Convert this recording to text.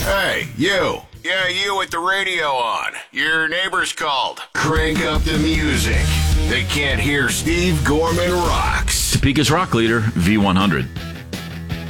Hey, you. Yeah, you with the radio on. Your neighbors called. Crank up the music. They can't hear Steve Gorman Rocks. Topeka's rock leader, V100.